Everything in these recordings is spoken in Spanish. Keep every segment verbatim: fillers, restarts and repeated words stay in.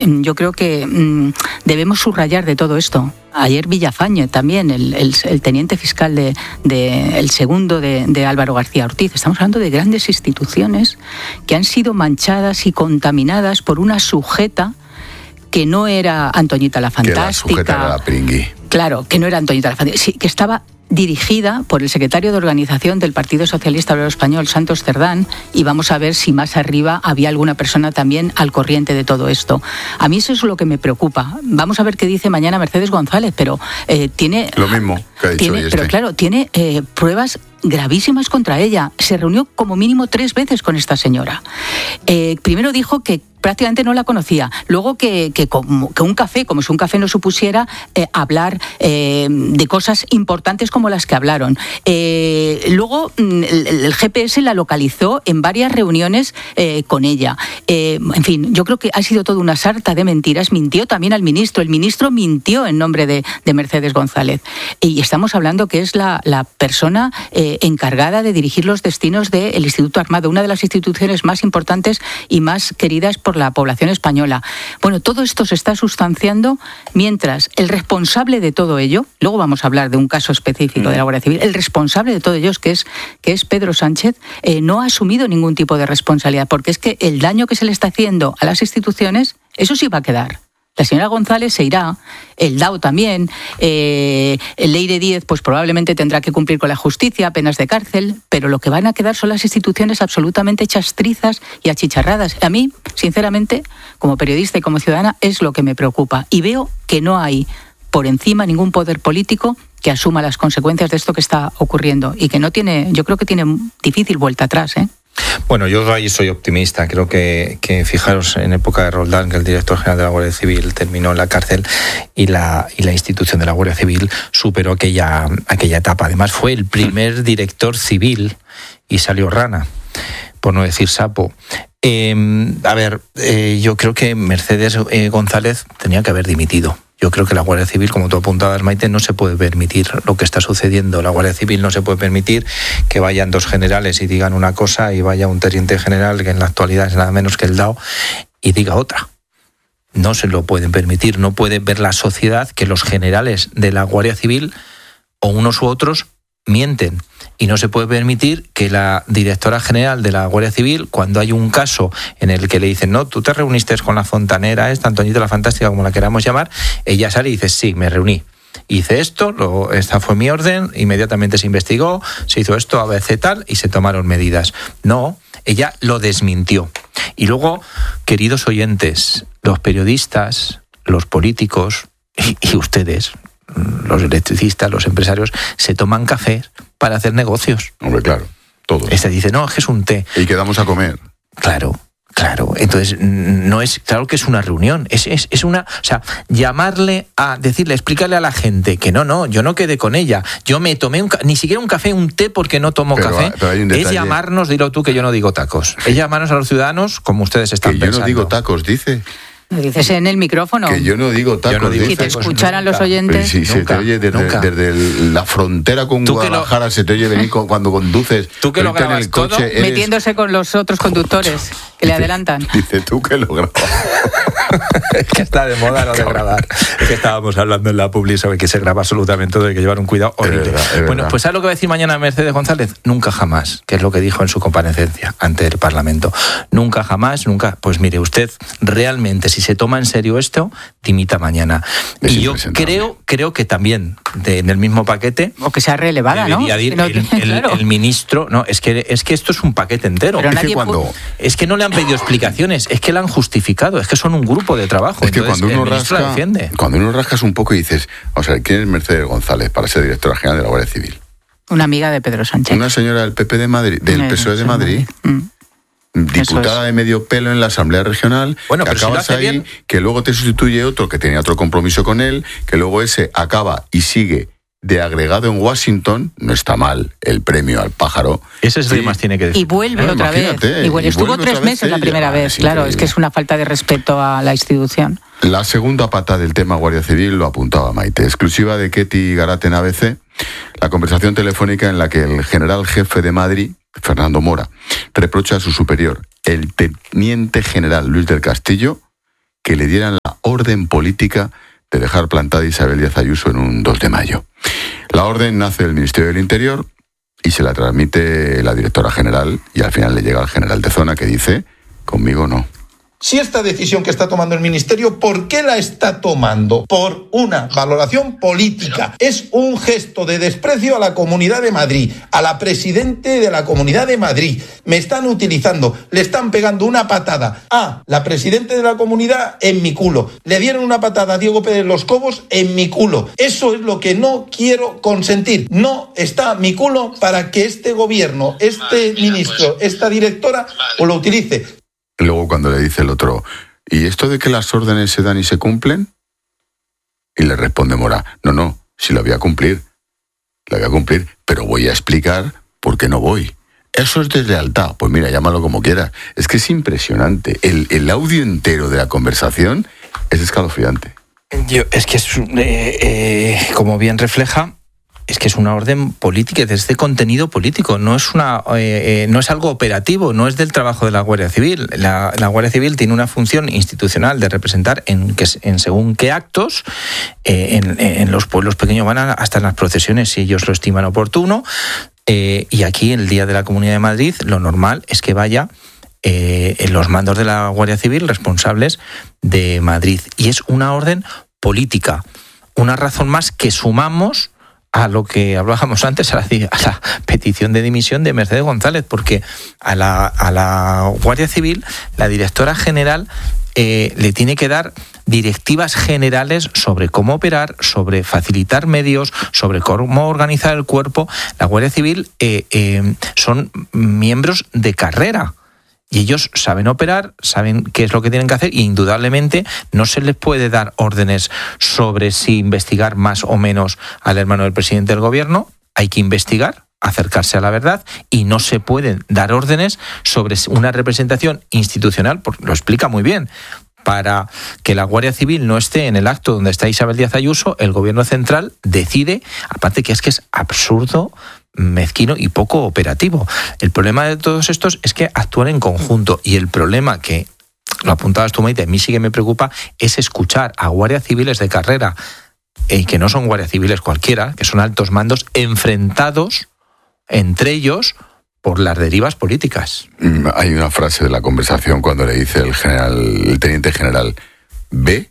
yo creo que mmm, debemos subrayar de todo esto. Ayer Villafañe también, el, el, el teniente fiscal de, de el segundo de, de Álvaro García Ortiz. Estamos hablando de grandes instituciones que han sido manchadas y contaminadas por una sujeta que no era Antoñita la Fantástica. Que la sujeta era la Pringui. Claro, que no era Antoñita la Fantástica, sí, que estaba dirigida por el secretario de organización del Partido Socialista Obrero Español, Santos Cerdán, y vamos a ver si más arriba había alguna persona también al corriente de todo esto. A mí eso es lo que me preocupa. Vamos a ver qué dice mañana Mercedes González, pero eh, tiene... Lo mismo que ha dicho tiene, hoy este. Pero claro, tiene eh, pruebas gravísimas contra ella. Se reunió como mínimo tres veces con esta señora. Eh, primero dijo que prácticamente no la conocía. Luego que, que, como, que un café, como si un café no supusiera eh, hablar eh, de cosas importantes como las que hablaron. Eh, luego el, el G P S la localizó en varias reuniones eh, con ella. Eh, en fin, yo creo que ha sido toda una sarta de mentiras. Mintió también al ministro. El ministro mintió en nombre de, de Mercedes González. Y estamos hablando que es la, la persona eh, encargada de dirigir los destinos del Instituto Armado, una de las instituciones más importantes y más queridas por la población española. Bueno, todo esto se está sustanciando mientras el responsable de todo ello, luego vamos a hablar de un caso específico de la Guardia Civil, el responsable de todo ello, que es, que es Pedro Sánchez, eh, no ha asumido ningún tipo de responsabilidad, porque es que el daño que se le está haciendo a las instituciones, eso sí va a quedar. La señora González se irá, el D A O también, eh, el Leire Díez pues probablemente tendrá que cumplir con la justicia, penas de cárcel, pero lo que van a quedar son las instituciones absolutamente chastrizas y achicharradas. A mí, sinceramente, como periodista y como ciudadana, es lo que me preocupa. Y veo que no hay por encima ningún poder político que asuma las consecuencias de esto que está ocurriendo y que no tiene, yo creo que tiene difícil vuelta atrás, ¿eh? Bueno, yo ahí soy optimista. Creo que, que fijaros, en época de Roldán, que el director general de la Guardia Civil terminó en la cárcel y la, y la institución de la Guardia Civil superó aquella, aquella etapa. Además, fue el primer director civil y salió rana, por no decir sapo. Eh, a ver, eh, yo creo que Mercedes eh, González tenía que haber dimitido. Yo creo que la Guardia Civil, como tú apuntabas, Maite, no se puede permitir lo que está sucediendo. La Guardia Civil no se puede permitir que vayan dos generales y digan una cosa y vaya un teniente general, que en la actualidad es nada menos que el D A O, y diga otra. No se lo pueden permitir. No puede ver la sociedad que los generales de la Guardia Civil, o unos u otros, mienten. Y no se puede permitir que la directora general de la Guardia Civil, cuando hay un caso en el que le dicen, no, tú te reuniste con la fontanera, esta Antoñita la Fantástica, como la queramos llamar, ella sale y dice, sí, me reuní. Hice esto, lo, esta fue mi orden, inmediatamente se investigó, se hizo esto, A B C tal, y se tomaron medidas. No, ella lo desmintió. Y luego, queridos oyentes, los periodistas, los políticos y, y ustedes, los electricistas, los empresarios, se toman café para hacer negocios. Hombre, claro, todos. Este dice, no, es que es un té. Y quedamos a comer. Claro, claro. Entonces, no es, claro que es una reunión, es, es, es una, o sea, llamarle a, decirle, explicarle a la gente que no, no, yo no quedé con ella, yo me tomé un, ni siquiera un café, un té porque no tomo pero, café, pero es llamarnos, dilo tú que yo no digo tacos, es llamarnos a los ciudadanos como ustedes están que pensando. Yo no digo tacos, dice. Lo dices en el micrófono. Que yo no digo tacos. No digo si te tacos, escucharan nunca. los oyentes. Pero si nunca, se te oye desde, desde la frontera con Guadalajara, lo, se te oye venir con, cuando conduces. Tú que lo grabas en el coche, todo, eres... metiéndose con los otros conductores que le adelantan. Dice tú que lo grabas. Es que está de moda lo de grabar. Es que estábamos hablando en la publi sobre que se graba absolutamente todo, hay que llevar un cuidado horrible. Es verdad, es bueno, verdad. Pues ¿sabes lo que va a decir mañana Mercedes González? Nunca jamás, que es lo que dijo en su comparecencia ante el Parlamento. Nunca jamás, nunca. Pues mire, usted realmente, si se toma en serio esto, dimita mañana. Es y yo creo, creo que también, de, en el mismo paquete... O que sea relevada, ¿no? Ir no el, el, claro. el ministro... No, es que, es que esto es un paquete entero. Pero es, nadie que cuando, pu- es que no le han pedido explicaciones, es que la han justificado, es que son un grupo de trabajo. Es que Entonces, cuando uno el ministro la rasca, defiende. cuando uno rascas un poco y dices, o sea, ¿quién es Mercedes González para ser directora general de la Guardia Civil? Una amiga de Pedro Sánchez. Una señora del P P de Madrid, del Eh, P S O E de sí, Madrid. Mm. Diputada de medio pelo en la Asamblea Regional, bueno, que pero acabas si lo hace ahí, bien... que luego te sustituye otro que tenía otro compromiso con él, que luego ese acaba y sigue de agregado en Washington. No está mal el premio al pájaro. Ese es el sí. que más tiene que decir. Y vuelve Bueno, otra vez. imagínate, Y vuelve. y Estuvo vuelve tres otra vez meses la ella. primera vez, Es claro. increíble. Es que es una falta de respeto a la institución. La segunda pata del tema Guardia Civil lo apuntaba Maite. Exclusiva de Ketty Garate en A B C. La conversación telefónica en la que el general jefe de Madrid, Fernando Mora, reprocha a su superior, el teniente general Luis del Castillo, que le dieran la orden política de dejar plantada a Isabel Díaz Ayuso en un dos de mayo. La orden nace del Ministerio del Interior y se la transmite la directora general y al final le llega al general de zona que dice, conmigo no. Si esta decisión que está tomando el Ministerio, ¿por qué la está tomando? Por una valoración política. Es un gesto de desprecio a la Comunidad de Madrid, a la presidente de la Comunidad de Madrid. Me están utilizando, le están pegando una patada a la presidente de la Comunidad en mi culo. Le dieron una patada a Diego Pérez Los Cobos en mi culo. Eso es lo que no quiero consentir. No está mi culo para que este gobierno, este ministro, esta directora, o lo utilice. Luego cuando le dice el otro, ¿y esto de que las órdenes se dan y se cumplen? Y le responde Mora, no, no, si la voy a cumplir, la voy a cumplir, pero voy a explicar por qué no voy. Eso es deslealtad. Pues mira, llámalo como quieras. Es que es impresionante. El, el audio entero de la conversación es escalofriante. Yo, es que es, eh, eh, como bien refleja, es que es una orden política, es de contenido político, no es una eh, eh, no es algo operativo, no es del trabajo de la Guardia Civil. La, la Guardia Civil tiene una función institucional de representar en, que, en según qué actos, eh, en, en los pueblos pequeños van a, hasta en las procesiones si ellos lo estiman oportuno, eh, y aquí el Día de la Comunidad de Madrid lo normal es que vaya eh, en los mandos de la Guardia Civil responsables de Madrid, y es una orden política, una razón más que sumamos a lo que hablábamos antes, a la, a la petición de dimisión de Mercedes González, porque a la, a la Guardia Civil, la directora general eh, le tiene que dar directivas generales sobre cómo operar, sobre facilitar medios, sobre cómo organizar el cuerpo. La Guardia Civil eh, eh, son miembros de carrera. Y ellos saben operar, saben qué es lo que tienen que hacer, y indudablemente no se les puede dar órdenes sobre si investigar más o menos al hermano del presidente del gobierno. Hay que investigar, acercarse a la verdad, y no se pueden dar órdenes sobre una representación institucional, porque lo explica muy bien. Para que la Guardia Civil no esté en el acto donde está Isabel Díaz Ayuso, el gobierno central decide, aparte que es que es absurdo, mezquino y poco operativo. El problema de todos estos es que actúan en conjunto, y el problema que, lo apuntabas tú, Maite, a mí sí que me preocupa, es escuchar a guardias civiles de carrera, y que no son guardias civiles cualquiera, que son altos mandos, enfrentados entre ellos por las derivas políticas. Hay una frase de la conversación cuando le dice el general, el teniente general, ve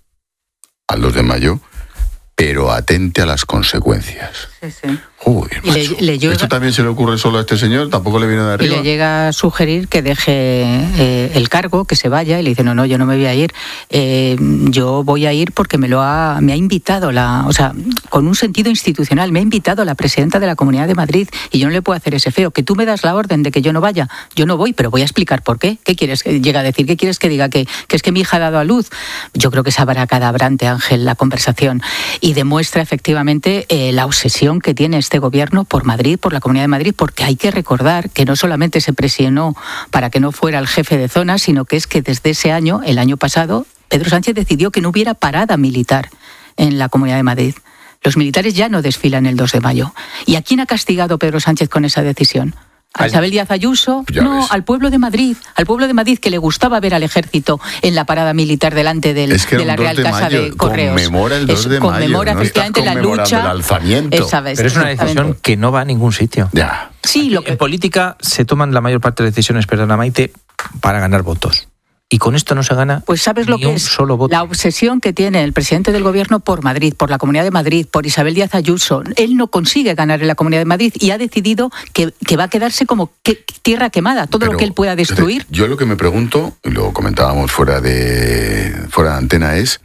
al dos de mayo, pero atente a las consecuencias. Sí, sí. Joder, y le, le llega, ¿esto también se le ocurre solo a este señor? ¿Tampoco le viene de arriba? Y le llega a sugerir que deje eh, el cargo, que se vaya, y le dice, no, no, yo no me voy a ir. Eh, yo voy a ir porque me lo ha, me ha invitado, la, o sea, con un sentido institucional, me ha invitado la presidenta de la Comunidad de Madrid, y yo no le puedo hacer ese feo. Que tú me das la orden de que yo no vaya, yo no voy, pero voy a explicar por qué. ¿Qué quieres que llega a decir? ¿Qué quieres que diga? ¿Que, que es que mi hija ha dado a luz? Yo creo que es abracadabrante, Ángel, la conversación, y demuestra efectivamente eh, la obsesión que tiene este gobierno por Madrid, por la Comunidad de Madrid, porque hay que recordar que no solamente se presionó para que no fuera el jefe de zona, sino que es que desde ese año, el año pasado, Pedro Sánchez decidió que no hubiera parada militar en la Comunidad de Madrid. Los militares ya no desfilan el dos de mayo. ¿Y a quién ha castigado Pedro Sánchez con esa decisión? ¿A Isabel Díaz Ayuso? Ya no, ves. al pueblo de Madrid. Al pueblo de Madrid, que le gustaba ver al ejército en la parada militar delante del, es que de la Real de Casa mayo, de Correos. Conmemora el dos es, de mayo. Conmemora No efectivamente estás la conmemorando lucha. el alzamiento. Esa vez, pero es una decisión que no va a ningún sitio. Ya. Sí, lo que... En política se toman la mayor parte de decisiones, perdona Maite, para ganar votos. Y con esto no se gana Pues sabes lo ni que un es solo voto. la obsesión que tiene el presidente del gobierno por Madrid, por la Comunidad de Madrid, por Isabel Díaz Ayuso. Él no consigue ganar en la Comunidad de Madrid y ha decidido que, que va a quedarse como que, tierra quemada, todo Pero, lo que él pueda destruir. Yo lo que me pregunto, y lo comentábamos fuera de, fuera de antena, es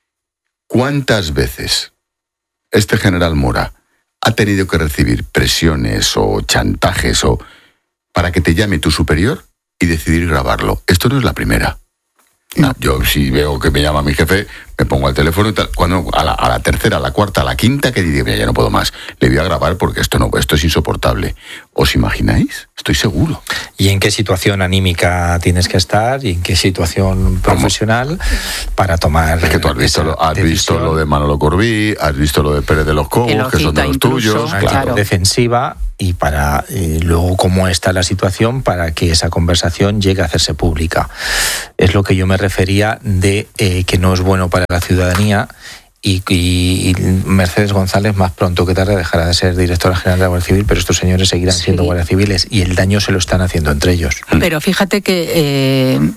¿cuántas veces este general Mora ha tenido que recibir presiones o chantajes o para que te llame tu superior y decidir grabarlo? Esto no es la primera. No. Yo si veo que me llama mi jefe, me pongo al teléfono y tal. Cuando a la, a la tercera, a la cuarta, a la quinta que digo, ya no puedo más, le voy a grabar porque esto no, esto es insoportable. ¿Os imagináis? Estoy seguro. ¿Y en qué situación anímica tienes que estar y en qué situación profesional para tomar? Es que tú has visto, lo, has visto lo de Manolo Corbí, has visto lo de Pérez de los Cobos, que, que son de los incluso, tuyos, claro. claro. Defensiva y para eh, luego cómo está la situación para que esa conversación llegue a hacerse pública. Es lo que yo me refería de eh, que no es bueno para la ciudadanía. Y, y, y Mercedes González más pronto que tarde dejará de ser directora general de la Guardia Civil, pero estos señores seguirán sí. siendo guardias civiles y el daño se lo están haciendo entre ellos. Pero fíjate que eh,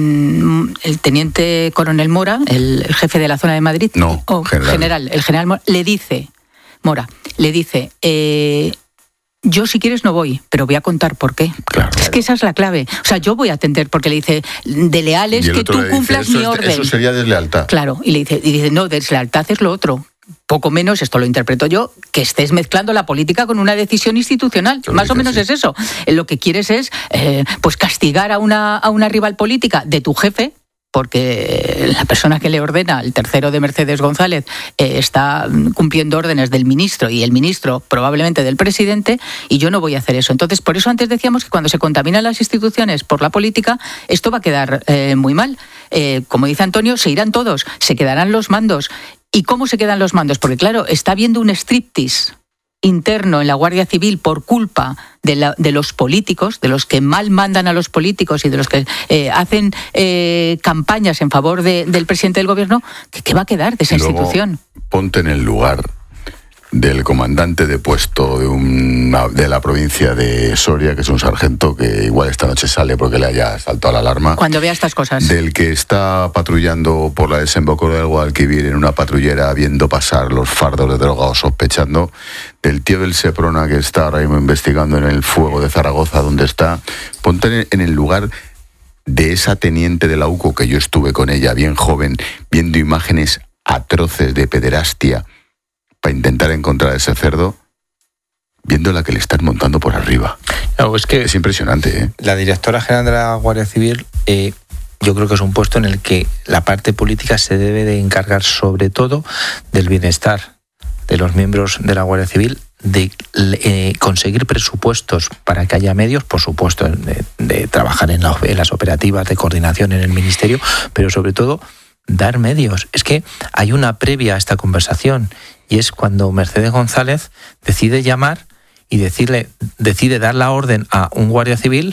el teniente coronel Mora, el, el jefe de la zona de Madrid, no, o general. general, el general Mora, le dice, Mora, le dice... Eh, yo si quieres no voy, pero voy a contar por qué. Claro, es que esa es la clave. O sea, yo voy a atender porque le dice, de leal es que tú cumplas dice, mi eso, orden. Eso sería deslealtad. Claro, y le dice, y dice, no, deslealtad es lo otro. Poco menos, esto lo interpreto yo, que estés mezclando la política con una decisión institucional. Yo Más o menos sí. es eso. Lo que quieres es eh, pues castigar a una, a una rival política de tu jefe, porque la persona que le ordena, el tercero de Mercedes González, eh, está cumpliendo órdenes del ministro y el ministro probablemente del presidente, y yo no voy a hacer eso. Entonces, por eso antes decíamos que cuando se contaminan las instituciones por la política, esto va a quedar eh, muy mal. Eh, como dice Antonio, se irán todos, se quedarán los mandos. ¿Y cómo se quedan los mandos? Porque claro, está habiendo un striptease interno en la Guardia Civil por culpa de, la, de los políticos, de los que mal mandan a los políticos y de los que eh, hacen eh, campañas en favor de, del presidente del gobierno. ¿Qué, qué va a quedar de esa Luego, institución? Ponte en el lugar del comandante de puesto de, una, de la provincia de Soria, que es un sargento que igual esta noche sale porque le haya saltado la alarma. Cuando vea estas cosas. Del que está patrullando por la desembocadura del Guadalquivir en una patrullera viendo pasar los fardos de drogados sospechando. Del tío del Seprona que está ahora mismo investigando en el fuego de Zaragoza donde está. Ponte en el lugar de esa teniente de la U C O que yo estuve con ella bien joven viendo imágenes atroces de pederastia para intentar encontrar a ese cerdo, viendo la que le están montando por arriba. No, es que es impresionante, ¿eh? La directora general de la Guardia Civil, eh, yo creo que es un puesto en el que la parte política se debe de encargar sobre todo del bienestar de los miembros de la Guardia Civil, de eh, conseguir presupuestos para que haya medios, por supuesto, de, de trabajar en, la, en las operativas de coordinación en el ministerio, pero sobre todo dar medios. Es que hay una previa a esta conversación y es cuando Mercedes González decide llamar y decirle, decide dar la orden a un guardia civil,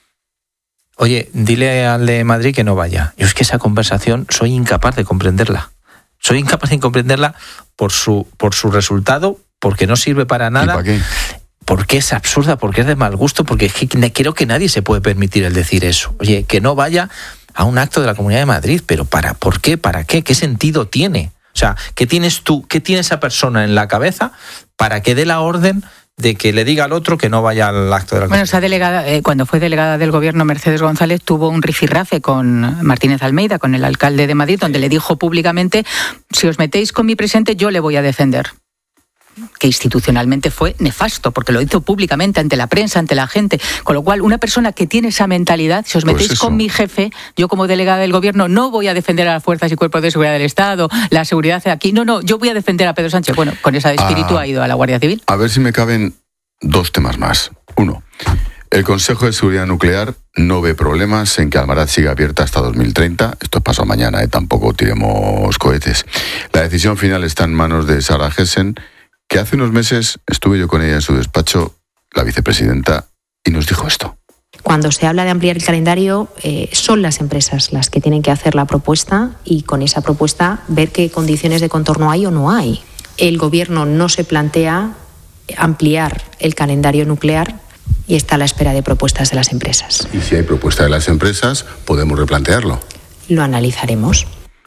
oye, dile al de Madrid que no vaya. Yo es que esa conversación soy incapaz de comprenderla. Soy incapaz de comprenderla por su, por su resultado, porque no sirve para nada. ¿Y para qué? Porque es absurda, porque es de mal gusto, porque es que creo que nadie se puede permitir el decir eso. Oye, que no vaya a un acto de la Comunidad de Madrid, pero ¿para por qué? ¿Para qué? ¿Qué sentido tiene? O sea, ¿qué tienes tú, qué tiene esa persona en la cabeza para que dé la orden de que le diga al otro que no vaya al acto de la Comunidad? Bueno, esa delegada, eh, cuando fue delegada del gobierno, Mercedes González tuvo un rifirrafe con Martínez Almeida, con el alcalde de Madrid, donde le dijo públicamente, si os metéis con mi presidente, yo le voy a defender. Que institucionalmente fue nefasto, porque lo hizo públicamente ante la prensa, ante la gente. Con lo cual, una persona que tiene esa mentalidad, si os metéis pues con mi jefe, yo como delegada del gobierno no voy a defender a las fuerzas y cuerpos de seguridad del Estado, la seguridad aquí, no, no, yo voy a defender a Pedro Sánchez. Bueno, con ese espíritu ah, ha ido a la Guardia Civil. A ver si me caben dos temas más. Uno, el Consejo de Seguridad Nuclear no ve problemas en que Almaraz siga abierta hasta dos mil treinta. Esto es pasado mañana, ¿eh? Tampoco tiremos cohetes. La decisión final está en manos de Sarah Gessen, que hace unos meses estuve yo con ella en su despacho, la vicepresidenta, y nos dijo esto. Cuando se habla de ampliar el calendario, eh, son las empresas las que tienen que hacer la propuesta y con esa propuesta ver qué condiciones de contorno hay o no hay. El gobierno no se plantea ampliar el calendario nuclear y está a la espera de propuestas de las empresas. Y si hay propuesta de las empresas, podemos replantearlo. Lo analizaremos.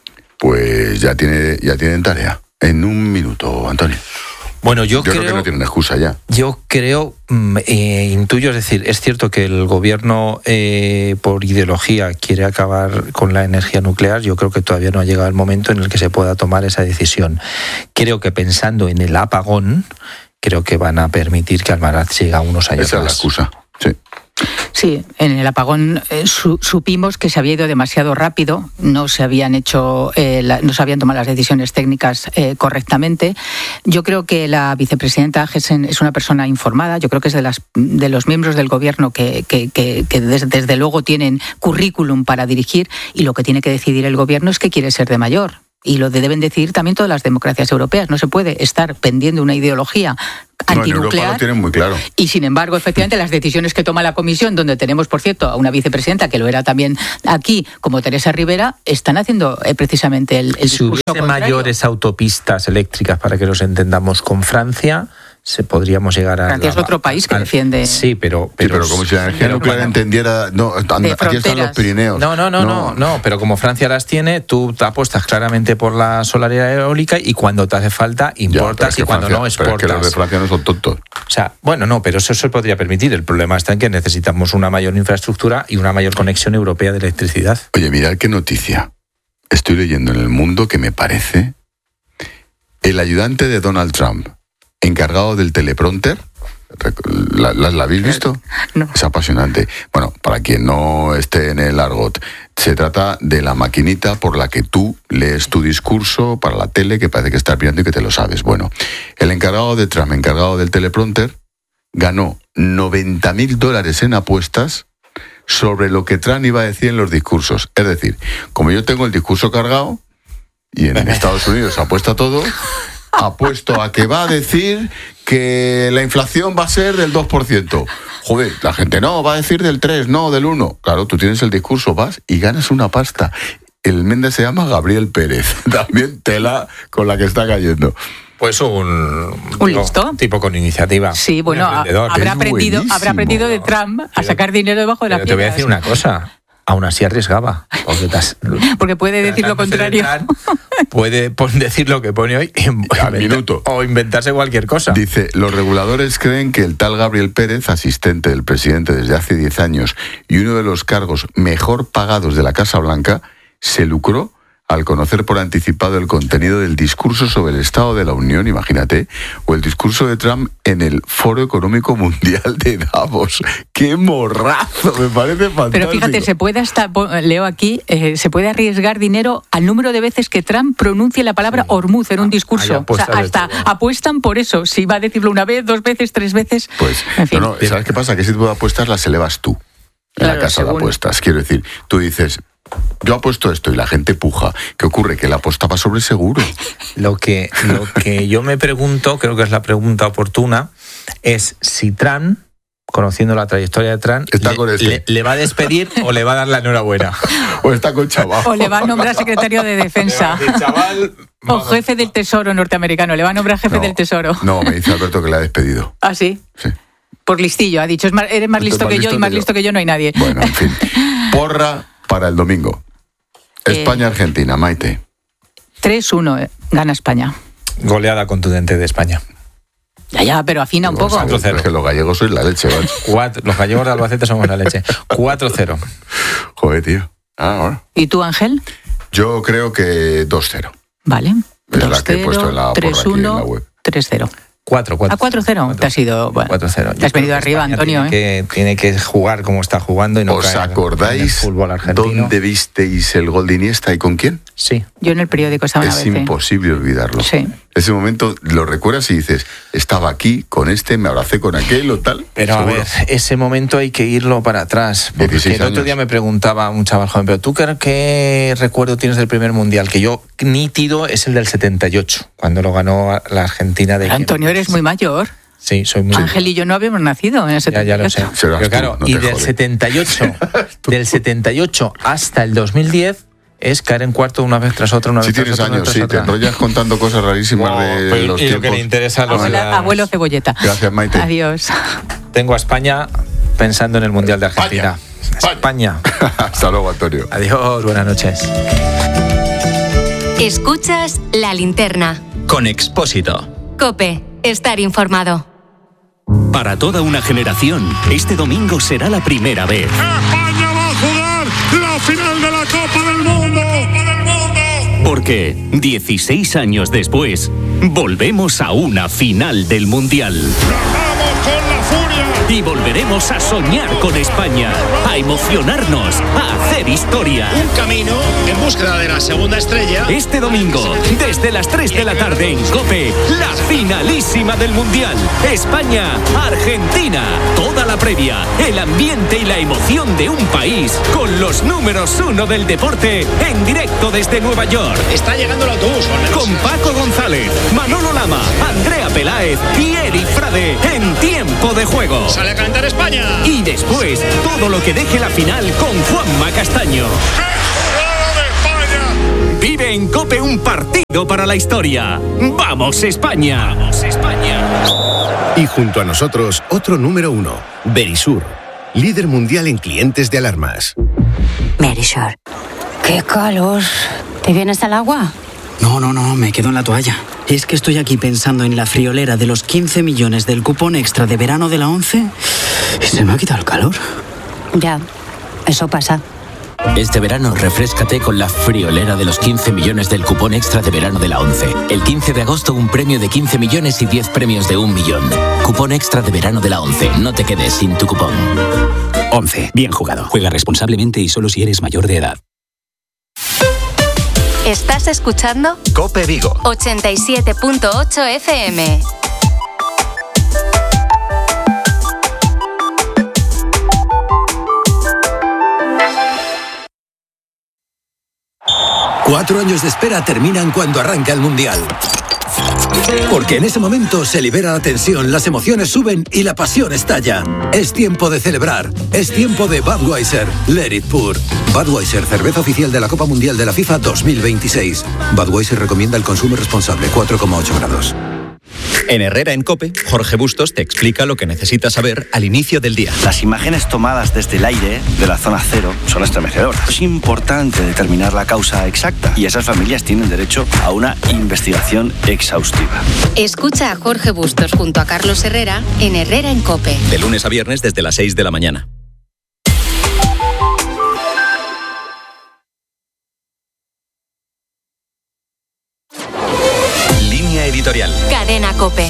Pues ya tiene, ya tienen tarea. En un minuto, Antonio. Bueno, yo, yo creo, creo que no tienen excusa ya. Yo creo, eh, intuyo, es decir, es cierto que el gobierno eh, por ideología quiere acabar con la energía nuclear. Yo creo que todavía no ha llegado el momento en el que se pueda tomar esa decisión. Creo que pensando en el apagón, creo que van a permitir que Almaraz siga unos años Esa más. Esa es la excusa, sí. Sí, en el apagón eh, su, supimos que se había ido demasiado rápido, no se habían hecho, eh, la, no se habían tomado las decisiones técnicas eh, correctamente. Yo creo que la vicepresidenta Gessen es una persona informada. Yo creo que es de las de los miembros del gobierno que, que, que, que desde, desde luego tienen currículum para dirigir, y lo que tiene que decidir el gobierno es qué quiere ser de mayor. Y lo deben decir también todas las democracias europeas. No se puede estar pendiendo una ideología antinuclear. No, en Europa lo tienen muy claro. Y sin embargo, efectivamente, las decisiones que toma la Comisión, donde tenemos, por cierto, a una vicepresidenta que lo era también aquí, como Teresa Rivera, están haciendo eh, precisamente el, el si discurso hubiese contrario. mayores autopistas eléctricas, para que los entendamos, con Francia, se podríamos llegar a... Francia es otro país que a, defiende... Sí, pero... pero, sí, pero como si la energía nuclear bueno, entendiera... No, anda, aquí están los Pirineos. No, no, no, no, no, no, pero como Francia las tiene, tú te apuestas claramente por la solaridad eólica y cuando te hace falta importas ya, y cuando Francia, no exportas. Pero es que los de Francia no son tontos. O sea, bueno, no, pero eso se podría permitir. El problema está en que necesitamos una mayor infraestructura y una mayor conexión europea de electricidad. Oye, mirad qué noticia. Estoy leyendo en El Mundo que me parece... El ayudante de Donald Trump, encargado del teleprompter, ¿la, la, ¿la habéis visto? No. Es apasionante. Bueno, para quien no esté en el argot, se trata de la maquinita por la que tú lees tu discurso para la tele, que parece que estás viendo y que te lo sabes. Bueno, el encargado de Trump, encargado del teleprompter, ganó noventa mil dólares en apuestas sobre lo que Trump iba a decir en los discursos. Es decir, como yo tengo el discurso cargado, y en Estados Unidos apuesta todo, apuesto a que va a decir que la inflación va a ser del dos por ciento. Joder, la gente no, va a decir del tres, no, del uno. Claro, tú tienes el discurso, vas y ganas una pasta. El Méndez se llama Gabriel Pérez. También tela con la que está cayendo. Pues un, ¿Un tipo, listo? tipo con iniciativa. Sí, bueno, a, habrá, Es aprendido, buenísimo. habrá aprendido de Trump a Pero- sacar dinero debajo de la Pero piedra. te voy a decir una cosa. Aún así arriesgaba. Porque, tas- Porque puede decir lo tratándose de contrario. Trump, puede pon- decir lo que pone hoy y Al inventar- minuto. o inventarse cualquier cosa. Dice, los reguladores creen que el tal Gabriel Pérez, asistente del presidente desde hace diez años y uno de los cargos mejor pagados de la Casa Blanca, se lucró al conocer por anticipado el contenido del discurso sobre el Estado de la Unión, imagínate, o el discurso de Trump en el Foro Económico Mundial de Davos. ¡Qué morrazo! Me parece fantástico. Pero fíjate, se puede hasta, leo aquí, eh, se puede arriesgar dinero al número de veces que Trump pronuncie la palabra Hormuz en un discurso. hay O sea, apuestas de hasta todo. apuestan por eso. Si va a decirlo una vez, dos veces, tres veces. Pues, en fin. no, no, ¿sabes qué pasa? Que ese tipo de apuestas las elevas tú, en Claro, la casa según- de apuestas. Quiero decir, tú dices, yo apuesto esto y la gente puja. ¿Qué ocurre? Que él apostaba sobre seguro. Lo que, lo que yo me pregunto, creo que es la pregunta oportuna, es si Trump, conociendo la trayectoria de Trump, Está le, con este. le- le va a despedir o le va a dar la enhorabuena. O está con chaval. O le va a nombrar secretario de defensa. Le va a decir, chaval, O vamos. jefe del Tesoro norteamericano. Le va a nombrar jefe No, del Tesoro. No, me dice Alberto que le ha despedido. ¿Ah, sí? Sí. Por listillo. Ha dicho, es más- eres más Esto es listo más que yo listo y más que yo. listo que yo no hay nadie. Bueno, en fin. Porra para el domingo. Eh. España-Argentina, Maite. tres uno eh, gana España. Goleada contundente de España. Ya, ya, pero afina un poco. cuatro cero. Es que los gallegos sois la leche, macho. Cuatro- los gallegos de Albacete somos la leche. cuatro cero. Joder, tío. Ah, bueno. ¿Y tú, Ángel? Yo creo que dos cero. Vale. Es la que he puesto en la porra tres aquí en la uno, web. tres cero. cuatro cuatro. A cuatro cero. Te has ido. Bueno, cuatro cero. te has venido arriba, Antonio. Tiene, ¿eh? que, tiene que jugar como está jugando y no ¿Os caer en el acordáis fútbol argentino. dónde visteis el gol de Iniesta y con quién? Sí. Yo en el periódico estaba una Es vez. ¿eh? imposible olvidarlo. Sí. Ese momento lo recuerdas y dices, estaba aquí con este, me abracé con aquel o tal. Pero a Seguro. ver, ese momento hay que irlo para atrás. Porque dieciséis el otro años. día me preguntaba un chaval joven, pero ¿tú qué, qué recuerdo tienes del primer mundial? Que yo, nítido, es el del setenta y ocho, cuando lo ganó la Argentina de... Antonio, eres muy mayor. Sí, soy muy... Ángel y yo no habíamos nacido en el Ya, setenta y ya ocho. lo sé. Serás Pero claro, tú, no y te del jodes. setenta y ocho, del setenta y ocho hasta el dos mil diez es caer en cuarto una vez tras otra, una vez Si tras tienes otra, una años, vez sí, tras te otra. enrollas contando cosas rarísimas No, de pero los y lo tiempos. que le interesa a los Abuela- ciudadanos. abuelo cebolleta. Gracias, Maite. Adiós. Tengo a España pensando en el Mundial de Argentina. España. España. Hasta luego, Antonio. Adiós, buenas noches. Escuchas La Linterna. Con Expósito. COPE. Estar informado. Para toda una generación, este domingo será la primera vez. España va a jugar la final de la Copa del Mundo. Porque dieciséis años después, volvemos a una final del Mundial. Vamos con la furia. Y volveremos a soñar con España, a emocionarnos, a hacer historia. Un camino en búsqueda de la segunda estrella. Este domingo, desde las tres de la tarde en COPE, la finalísima del Mundial. España-Argentina. Toda la previa, el ambiente y la emoción de un país con los números uno del deporte en directo desde Nueva York. Está llegando el autobús. Con Paco González, Manolo Lama, Andrea Peláez y Eric Frade en Tiempo de Juego. Sale a cantar España. Y después, todo lo que deje la final con Juanma Castaño. Vive en COPE un partido para la historia. ¡Vamos, España! ¡Vamos, España! Y junto a nosotros, otro número uno, Verisur, líder mundial en clientes de alarmas. Verisur. ¡Qué calor! ¿Te vienes al agua? No, no, no, me quedo en la toalla. Es que estoy aquí pensando en la friolera de los quince millones del cupón extra de verano de la ONCE y se me ha quitado el calor. Ya, eso pasa. Este verano, refréscate con la friolera de los quince millones del cupón extra de verano de la ONCE. El quince de agosto, un premio de quince millones y diez premios de un millón. Cupón extra de verano de la ONCE. No te quedes sin tu cupón. ONCE. Bien jugado. Juega responsablemente y solo si eres mayor de edad. ¿Estás escuchando? COPE Vigo. ochenta y siete punto ocho F M. Cuatro años de espera terminan cuando arranca el Mundial. Porque en ese momento se libera la tensión, las emociones suben y la pasión estalla. Es tiempo de celebrar. Es tiempo de Budweiser. Let it pour. Budweiser, cerveza oficial de la Copa Mundial de la FIFA dos mil veintiséis. Budweiser recomienda el consumo responsable, cuatro coma ocho grados. En Herrera en COPE, Jorge Bustos te explica lo que necesitas saber al inicio del día. Las imágenes tomadas desde el aire de la zona cero son estremecedoras. Es importante determinar la causa exacta y esas familias tienen derecho a una investigación exhaustiva. Escucha a Jorge Bustos junto a Carlos Herrera en Herrera en COPE. De lunes a viernes desde las seis de la mañana. Editorial. Cadena COPE.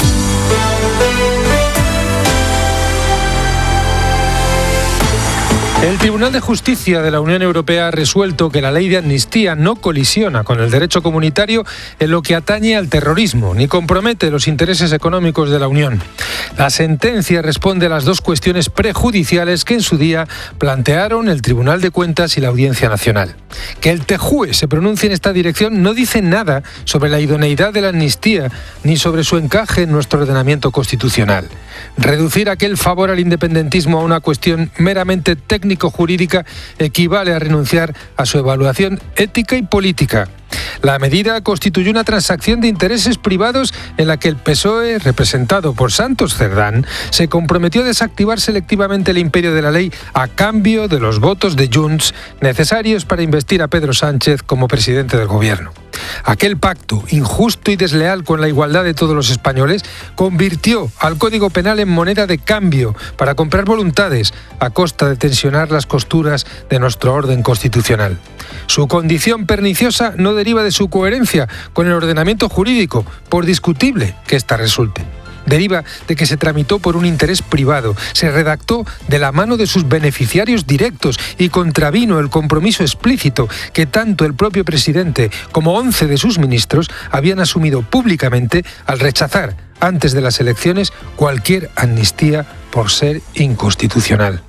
El Tribunal de Justicia de la Unión Europea ha resuelto que la ley de amnistía no colisiona con el derecho comunitario en lo que atañe al terrorismo, ni compromete los intereses económicos de la Unión. La sentencia responde a las dos cuestiones prejudiciales que en su día plantearon el Tribunal de Cuentas y la Audiencia Nacional. Que el T J U E se pronuncie en esta dirección no dice nada sobre la idoneidad de la amnistía ni sobre su encaje en nuestro ordenamiento constitucional. Reducir aquel favor al independentismo a una cuestión meramente técnico-jurídica equivale a renunciar a su evaluación ética y política. La medida constituyó una transacción de intereses privados en la que el P S O E, representado por Santos Cerdán, se comprometió a desactivar selectivamente el imperio de la ley a cambio de los votos de Junts necesarios para investir a Pedro Sánchez como presidente del gobierno. Aquel pacto, injusto y desleal con la igualdad de todos los españoles, convirtió al Código Penal en moneda de cambio para comprar voluntades a costa de tensionar las costuras de nuestro orden constitucional. Su condición perniciosa no deriva de su coherencia con el ordenamiento jurídico, por discutible que ésta resulte. Deriva de que se tramitó por un interés privado, se redactó de la mano de sus beneficiarios directos y contravino el compromiso explícito que tanto el propio presidente como once de sus ministros habían asumido públicamente al rechazar, antes de las elecciones, cualquier amnistía por ser inconstitucional.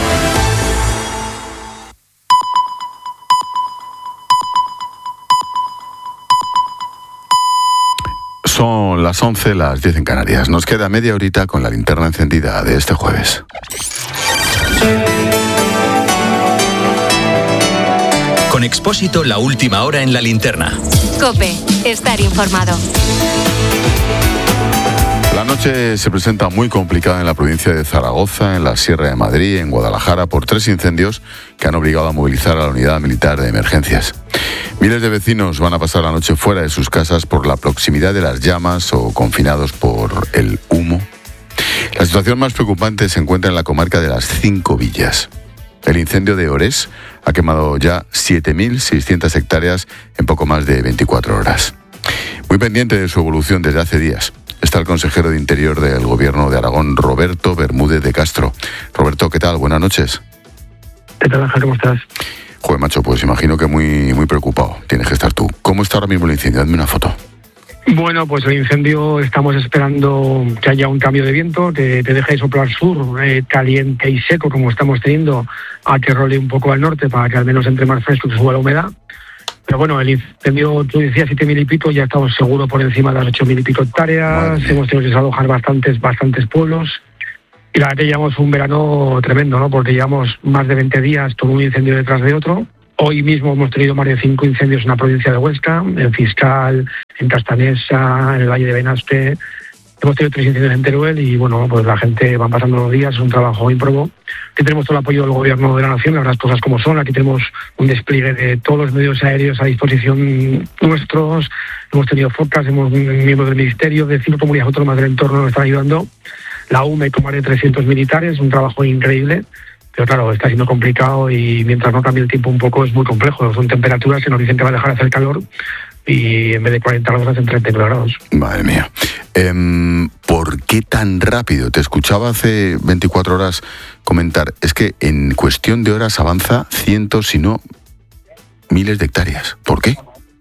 Son las once, las diez en Canarias. Nos queda media horita con la linterna encendida de este jueves. Con Expósito, la última hora en la linterna. COPE, estar informado. La noche se presenta muy complicada en la provincia de Zaragoza, en la Sierra de Madrid, en Guadalajara, por tres incendios que han obligado a movilizar a la unidad militar de emergencias. Miles de vecinos van a pasar la noche fuera de sus casas por la proximidad de las llamas o confinados por el humo. La situación más preocupante se encuentra en la comarca de las Cinco Villas. El incendio de Orés ha quemado ya siete mil seiscientas hectáreas en poco más de veinticuatro horas. Muy pendiente de su evolución desde hace días, está el consejero de Interior del Gobierno de Aragón, Roberto Bermúdez de Castro. Roberto, ¿qué tal? Buenas noches. ¿Qué tal, Ángel? ¿Cómo estás? Joder, macho, pues imagino que muy, muy preocupado tienes que estar tú. ¿Cómo está ahora mismo el incendio? Dame una foto. Bueno, pues el incendio estamos esperando que haya un cambio de viento, que te deje de soplar sur, eh, caliente y seco como estamos teniendo, a que role un poco al norte para que al menos entre más fresco y que suba la humedad. Pero bueno, el incendio, tú decías siete mil y pico, ya estamos seguro por encima de las ocho mil y pico hectáreas, hemos tenido que desalojar bastantes, bastantes pueblos. Y la verdad que llevamos un verano tremendo, ¿no? Porque llevamos más de veinte días todo un incendio detrás de otro. Hoy mismo hemos tenido más de cinco incendios en la provincia de Huesca, en Fiscal, en Castanesa, en el Valle de Benasque. Hemos tenido tres incendios en Teruel y, bueno, pues la gente va pasando los días, es un trabajo ímprobo. Aquí tenemos todo el apoyo del Gobierno de la Nación, las cosas como son. Aquí tenemos un despliegue de todos los medios aéreos a disposición nuestros. Hemos tenido focas, hemos miembros del Ministerio, de cinco comunidades autónomas del entorno nos están ayudando. La U M E con más de trescientos militares, un trabajo increíble. Pero claro, está siendo complicado y mientras no cambie el tiempo un poco es muy complejo. Son temperaturas que nos dicen que va a dejar de hacer calor y en vez de cuarenta grados hacen treinta y nueve grados. Madre mía. Eh, ¿Por qué tan rápido? Te escuchaba hace veinticuatro horas comentar. Es que en cuestión de horas avanza cientos, si no miles de hectáreas. ¿Por qué?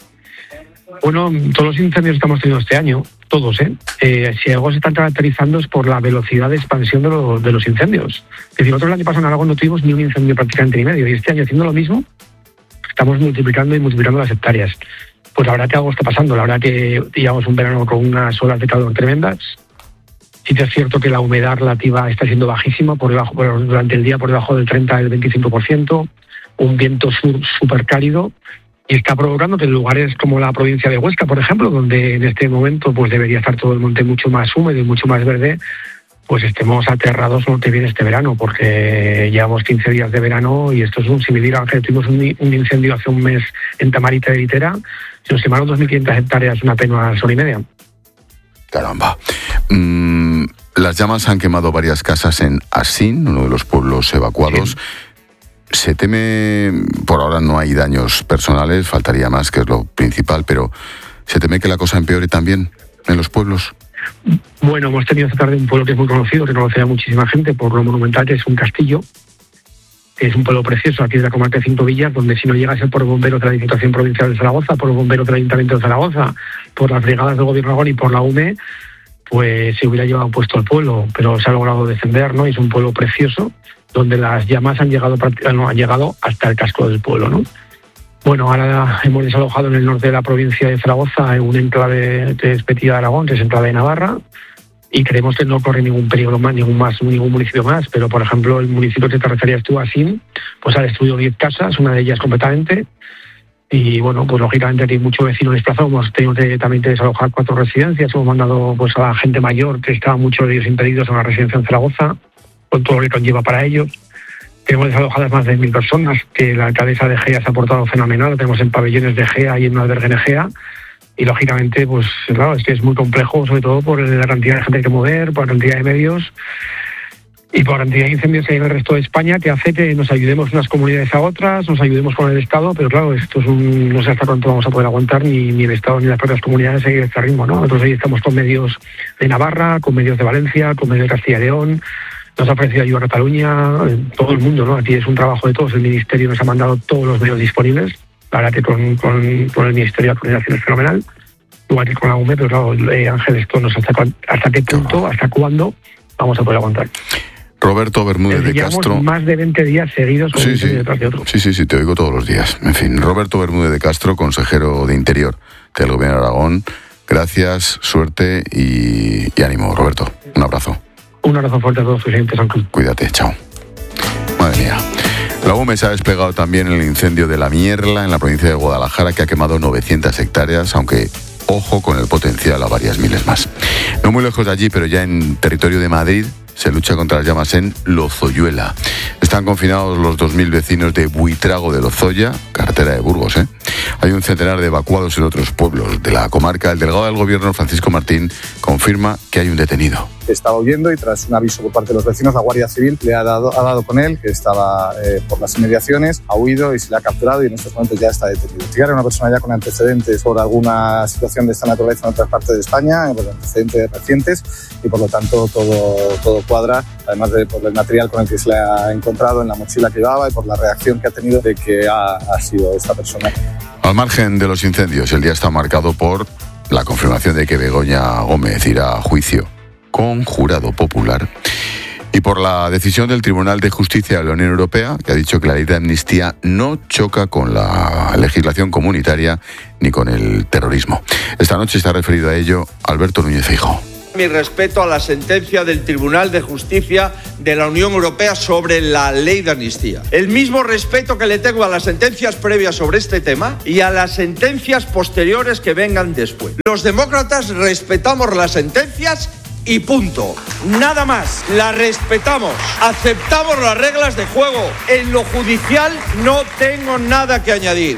Bueno, todos los incendios que estamos teniendo este año, todos, ¿eh? eh si algo se están caracterizando es por la velocidad de expansión de, lo, de los incendios. Es decir, nosotros el año pasado en Aragón no tuvimos ni un incendio prácticamente ni medio, y este año haciendo lo mismo, estamos multiplicando y multiplicando las hectáreas. Pues la verdad que algo está pasando, la verdad que llevamos un verano con unas olas de calor tremendas. Sí que es cierto que la humedad relativa está siendo bajísima, por debajo, por, durante el día por debajo del treinta al veinticinco por ciento, un viento sur súper cálido, y está provocando que en lugares como la provincia de Huesca, por ejemplo, donde en este momento pues debería estar todo el monte mucho más húmedo y mucho más verde, pues estemos aterrados con lo que viene este verano, porque llevamos quince días de verano y esto es un similar. Ángel, tuvimos un, un incendio hace un mes en Tamarita de Litera, se nos quemaron dos mil quinientas hectáreas una apenas hora y media. Caramba. Mm, las llamas han quemado varias casas en Asín, uno de los pueblos evacuados. Sí. Se teme, por ahora no hay daños personales, faltaría más, que es lo principal, pero ¿se teme que la cosa empeore también en los pueblos? Bueno, hemos tenido esta tarde un pueblo que es muy conocido, que conoce a muchísima gente por lo monumental que es un castillo, que es un pueblo precioso aquí de la comarca de Cinco Villas, donde si no llega a ser por bomberos de la Diputación Provincial de Zaragoza, por bomberos del Ayuntamiento de Zaragoza, por las brigadas del Gobierno de Aragón y por la U M E, pues se hubiera llevado puesto el pueblo, pero se ha logrado defender, ¿no? Es un pueblo precioso, donde las llamas han llegado no, han llegado hasta el casco del pueblo, ¿no? Bueno, ahora hemos desalojado en el norte de la provincia de Zaragoza en un enclave que es Petilla de Aragón, que es enclave de Navarra, y creemos que no corre ningún peligro más, ningún más, ningún municipio más, pero por ejemplo el municipio que te referías tú, Asín, pues ha destruido diez casas, una de ellas completamente, y bueno, pues lógicamente aquí hay muchos vecinos desplazados, hemos tenido que también que desalojar cuatro residencias, hemos mandado pues a la gente mayor, que estaban muchos de ellos impedidos, a una residencia en Zaragoza, con todo lo que conlleva para ellos. Tenemos desalojadas más de mil personas, que la alcaldesa de Gea se ha portado fenomenal, lo tenemos en pabellones de Gea y en un albergue de Gea, y lógicamente, pues claro, es que es muy complejo, sobre todo por la cantidad de gente que hay que mover, por la cantidad de medios, y por la cantidad de incendios que hay en el resto de España, que hace que nos ayudemos unas comunidades a otras, nos ayudemos con el Estado, pero claro, esto es un, no sé hasta cuánto vamos a poder aguantar, ni, ni el Estado ni las propias comunidades seguir este ritmo, ¿no? Nosotros ahí estamos con medios de Navarra, con medios de Valencia, con medios de Castilla y León, nos ha ofrecido ayuda a Cataluña, todo el mundo, ¿no? Aquí es un trabajo de todos, el Ministerio nos ha mandado todos los medios disponibles, la verdad que con, con, con el Ministerio de Coordinación es fenomenal, igual que con la U M E, pero claro, eh, Ángel, esto no sé hasta, hasta qué punto, hasta cuándo vamos a poder aguantar. Roberto Bermúdez de Castro. Más de veinte días seguidos con sí, un sí. detrás de otro. Sí, sí, sí, te oigo todos los días. En fin, Roberto Bermúdez de Castro, consejero de Interior del Gobierno de Aragón. Gracias, suerte y, y ánimo, Roberto. Un abrazo. Un abrazo fuerte a todos tus clientes, Ángel. Cuídate, chao. Madre mía. La U M E se ha desplegado también en el incendio de La Mierla, en la provincia de Guadalajara, que ha quemado novecientas hectáreas, aunque ojo con el potencial a varias miles más. No muy lejos de allí, pero ya en territorio de Madrid, se lucha contra las llamas en Lozoyuela. Están confinados los dos mil vecinos de Buitrago de Lozoya, carretera de Burgos, ¿eh? Hay un centenar de evacuados en otros pueblos de la comarca. El delegado del Gobierno, Francisco Martín, confirma que hay un detenido. que estaba huyendo y tras un aviso por parte de los vecinos, la Guardia Civil le ha dado, ha dado con él, que estaba eh, por las inmediaciones, ha huido y se le ha capturado y en estos momentos ya está detenido. Llegar a una persona ya con antecedentes por alguna situación de esta naturaleza en otras partes de España, por antecedentes recientes, y por lo tanto todo, todo cuadra, además de por el material con el que se le ha encontrado en la mochila que llevaba y por la reacción que ha tenido de que ha, ha sido esta persona. Al margen de los incendios, el día está marcado por la confirmación de que Begoña Gómez irá a juicio con jurado popular y por la decisión del Tribunal de Justicia de la Unión Europea, que ha dicho que la ley de amnistía no choca con la legislación comunitaria ni con el terrorismo. Esta noche está referido a ello Alberto Núñez Feijóo. Mi respeto a la sentencia del Tribunal de Justicia de la Unión Europea sobre la ley de amnistía. El mismo respeto que le tengo a las sentencias previas sobre este tema y a las sentencias posteriores que vengan después. Los demócratas respetamos las sentencias y punto. Nada más. Las respetamos. Aceptamos las reglas de juego. En lo judicial no tengo nada que añadir.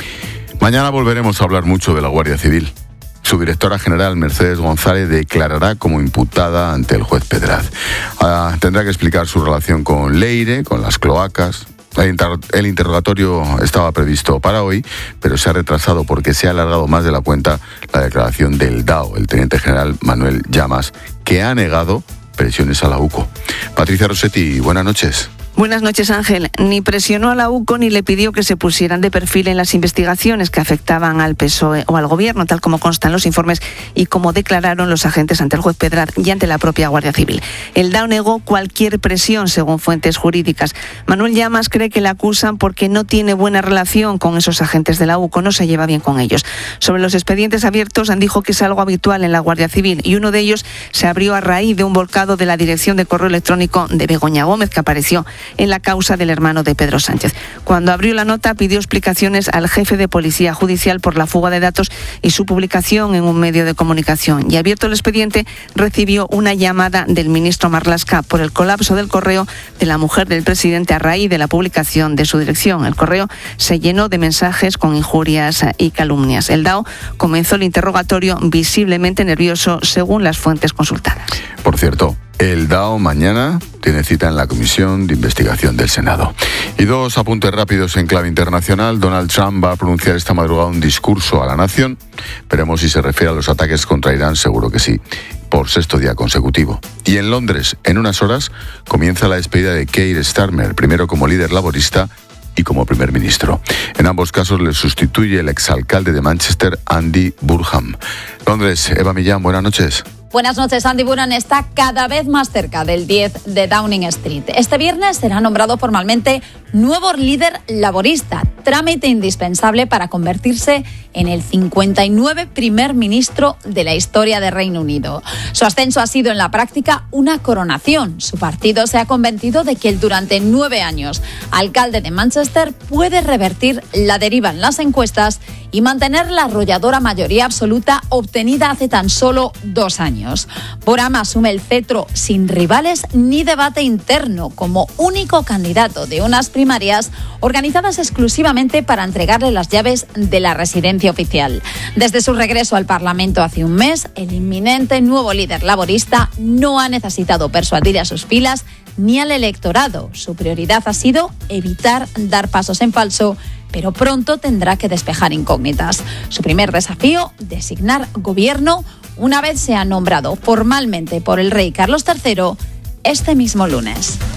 Mañana volveremos a hablar mucho de la Guardia Civil. Su directora general, Mercedes González, declarará como imputada ante el juez Pedraz. Ah, tendrá que explicar su relación con Leire, con las cloacas. El, inter- el interrogatorio estaba previsto para hoy, pero se ha retrasado porque se ha alargado más de la cuenta la declaración del D A O, el teniente general Manuel Llamas, que ha negado presiones a la UCO. Patricia Rossetti, buenas noches. Buenas noches, Ángel. Ni presionó a la UCO ni le pidió que se pusieran de perfil en las investigaciones que afectaban al P S O E o al Gobierno, tal como constan los informes y como declararon los agentes ante el juez Pedraz y ante la propia Guardia Civil. El D A O negó cualquier presión, según fuentes jurídicas. Manuel Llamas cree que la acusan porque no tiene buena relación con esos agentes de la UCO, no se lleva bien con ellos. Sobre los expedientes abiertos, dijo que es algo habitual en la Guardia Civil y uno de ellos se abrió a raíz de un volcado de la dirección de correo electrónico de Begoña Gómez, que apareció en la causa del hermano de Pedro Sánchez. Cuando abrió la nota, pidió explicaciones al jefe de Policía Judicial por la fuga de datos y su publicación en un medio de comunicación. Y abierto el expediente, recibió una llamada del ministro Marlaska por el colapso del correo de la mujer del presidente a raíz de la publicación de su dirección. El correo se llenó de mensajes con injurias y calumnias. El D A O comenzó el interrogatorio visiblemente nervioso, según las fuentes consultadas. Por cierto, el D A O mañana tiene cita en la Comisión de Investigación del Senado. Y dos apuntes rápidos en clave internacional. Donald Trump va a pronunciar esta madrugada un discurso a la nación. Veremos si se refiere a los ataques contra Irán, seguro que sí, por sexto día consecutivo. Y en Londres, en unas horas, comienza la despedida de Keir Starmer, primero como líder laborista y como primer ministro. En ambos casos le sustituye el exalcalde de Manchester, Andy Burnham. Londres, Eva Millán, buenas noches. Buenas noches. Andy Burnham está cada vez más cerca del diez de Downing Street. Este viernes será nombrado formalmente nuevo líder laborista, trámite indispensable para convertirse en el cincuenta y nueve primer ministro de la historia de Reino Unido. Su ascenso ha sido en la práctica una coronación. Su partido se ha convencido de que el durante nueve años alcalde de Manchester puede revertir la deriva en las encuestas y mantener la arrolladora mayoría absoluta obtenida hace tan solo dos años. Burnham asume el cetro sin rivales ni debate interno, como único candidato de unas primarias organizadas exclusivamente para entregarle las llaves de la residencia oficial. Desde su regreso al Parlamento hace un mes, el inminente nuevo líder laborista no ha necesitado persuadir a sus filas ni al electorado. Su prioridad ha sido evitar dar pasos en falso, pero pronto tendrá que despejar incógnitas. Su primer desafío, designar gobierno una vez sea nombrado formalmente por el rey Carlos tercero este mismo lunes.